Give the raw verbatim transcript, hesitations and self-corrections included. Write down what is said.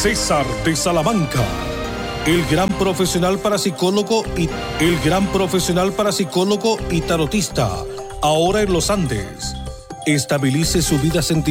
César de Salamanca, el gran profesional parapsicólogo y el gran profesional parapsicólogo y tarotista, ahora en los Andes. Estabilice su vida sentimental